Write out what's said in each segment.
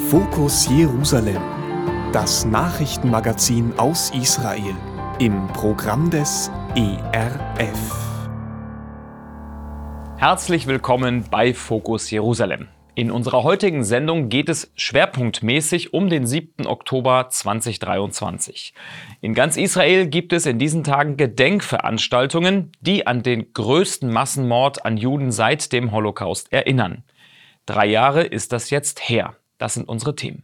Fokus Jerusalem, das Nachrichtenmagazin aus Israel im Programm des ERF. Herzlich willkommen bei Fokus Jerusalem. In unserer heutigen Sendung geht es schwerpunktmäßig um den 7. Oktober 2023. In ganz Israel gibt es in diesen Tagen Gedenkveranstaltungen, die an den größten Massenmord an Juden seit dem Holocaust erinnern. 3 Jahre ist das jetzt her. Das sind unsere Themen.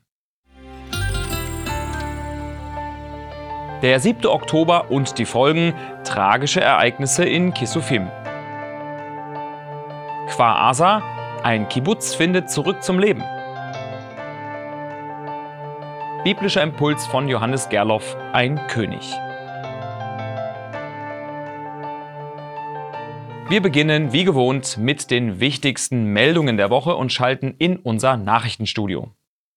Der 7. Oktober und die Folgen: tragische Ereignisse in Kisufim. Kfar Aza: ein Kibbutz findet zurück zum Leben. Biblischer Impuls von Johannes Gerloff: ein König. Wir beginnen wie gewohnt mit den wichtigsten Meldungen der Woche und schalten in unser Nachrichtenstudio.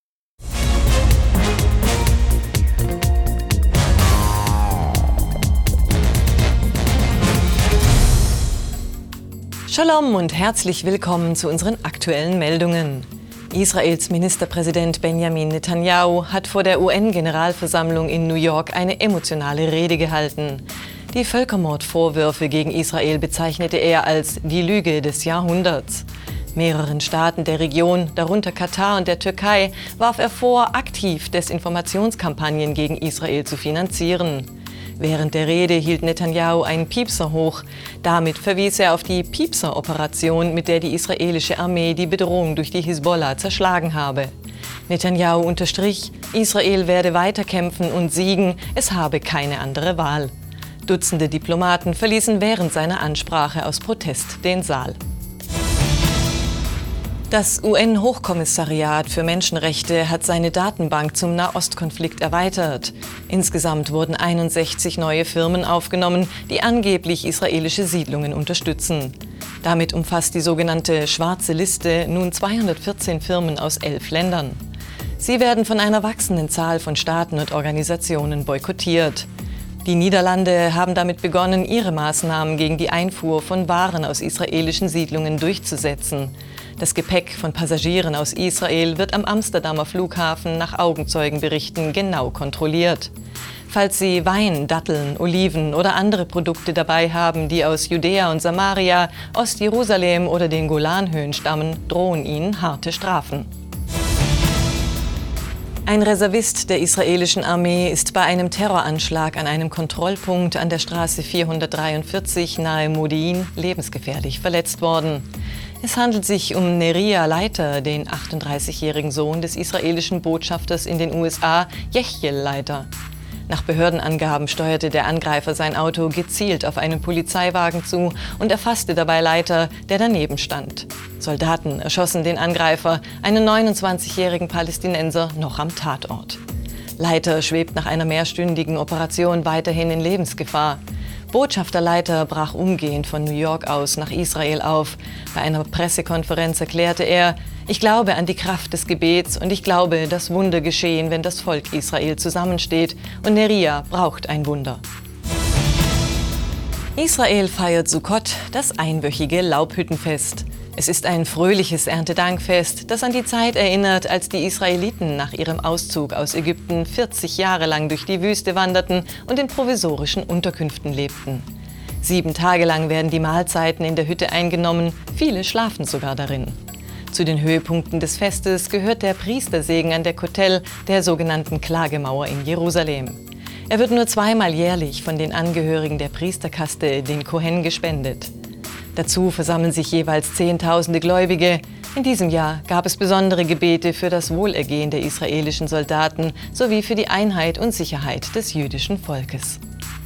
Shalom und herzlich willkommen zu unseren aktuellen Meldungen. Israels Ministerpräsident Benjamin Netanyahu hat vor der UN-Generalversammlung in New York eine emotionale Rede gehalten. Die Völkermordvorwürfe gegen Israel bezeichnete er als die Lüge des Jahrhunderts. Mehreren Staaten der Region, darunter Katar und der Türkei, warf er vor, aktiv Desinformationskampagnen gegen Israel zu finanzieren. Während der Rede hielt Netanyahu einen Piepser hoch. Damit verwies er auf die Piepser-Operation, mit der die israelische Armee die Bedrohung durch die Hisbollah zerschlagen habe. Netanyahu unterstrich, Israel werde weiterkämpfen und siegen, es habe keine andere Wahl. Dutzende Diplomaten verließen während seiner Ansprache aus Protest den Saal. Das UN-Hochkommissariat für Menschenrechte hat seine Datenbank zum Nahostkonflikt erweitert. Insgesamt wurden 61 neue Firmen aufgenommen, die angeblich israelische Siedlungen unterstützen. Damit umfasst die sogenannte Schwarze Liste nun 214 Firmen aus 11 Ländern. Sie werden von einer wachsenden Zahl von Staaten und Organisationen boykottiert. Die Niederlande haben damit begonnen, ihre Maßnahmen gegen die Einfuhr von Waren aus israelischen Siedlungen durchzusetzen. Das Gepäck von Passagieren aus Israel wird am Amsterdamer Flughafen nach Augenzeugenberichten genau kontrolliert. Falls Sie Wein, Datteln, Oliven oder andere Produkte dabei haben, die aus Judäa und Samaria, Ostjerusalem oder den Golanhöhen stammen, drohen Ihnen harte Strafen. Ein Reservist der israelischen Armee ist bei einem Terroranschlag an einem Kontrollpunkt an der Straße 443 nahe Modi'in lebensgefährlich verletzt worden. Es handelt sich um Neria Leiter, den 38-jährigen Sohn des israelischen Botschafters in den USA, Yechiel Leiter. Nach Behördenangaben steuerte der Angreifer sein Auto gezielt auf einen Polizeiwagen zu und erfasste dabei Leiter, der daneben stand. Soldaten erschossen den Angreifer, einen 29-jährigen Palästinenser, noch am Tatort. Leiter schwebt nach einer mehrstündigen Operation weiterhin in Lebensgefahr. Botschafter Leiter brach umgehend von New York aus nach Israel auf. Bei einer Pressekonferenz erklärte er: Ich glaube an die Kraft des Gebets und ich glaube, dass Wunder geschehen, wenn das Volk Israel zusammensteht. Und Neria braucht ein Wunder. Israel feiert Sukkot, das einwöchige Laubhüttenfest. Es ist ein fröhliches Erntedankfest, das an die Zeit erinnert, als die Israeliten nach ihrem Auszug aus Ägypten 40 Jahre lang durch die Wüste wanderten und in provisorischen Unterkünften lebten. 7 Tage lang werden die Mahlzeiten in der Hütte eingenommen, viele schlafen sogar darin. Zu den Höhepunkten des Festes gehört der Priestersegen an der Kotel, der sogenannten Klagemauer in Jerusalem. Er wird nur 2-mal jährlich von den Angehörigen der Priesterkaste, den Kohen, gespendet. Dazu versammeln sich jeweils Zehntausende Gläubige. In diesem Jahr gab es besondere Gebete für das Wohlergehen der israelischen Soldaten sowie für die Einheit und Sicherheit des jüdischen Volkes.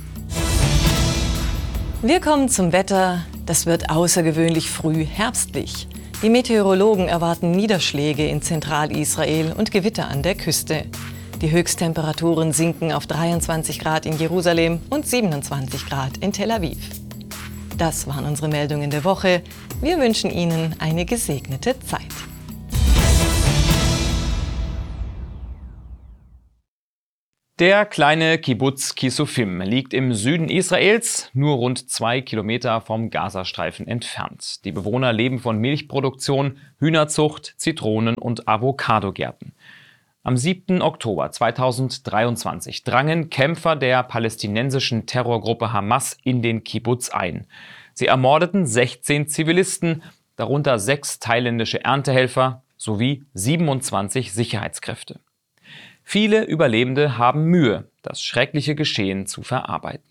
Wir kommen zum Wetter. Das wird außergewöhnlich früh herbstlich. Die Meteorologen erwarten Niederschläge in Zentralisrael und Gewitter an der Küste. Die Höchsttemperaturen sinken auf 23 Grad in Jerusalem und 27 Grad in Tel Aviv. Das waren unsere Meldungen der Woche. Wir wünschen Ihnen eine gesegnete Zeit. Der kleine Kibbutz Kisufim liegt im Süden Israels, nur rund 2 Kilometer vom Gazastreifen entfernt. Die Bewohner leben von Milchproduktion, Hühnerzucht, Zitronen- und Avocadogärten. Am 7. Oktober 2023 drangen Kämpfer der palästinensischen Terrorgruppe Hamas in den Kibbuz ein. Sie ermordeten 16 Zivilisten, darunter 6 thailändische Erntehelfer sowie 27 Sicherheitskräfte. Viele Überlebende haben Mühe, das schreckliche Geschehen zu verarbeiten.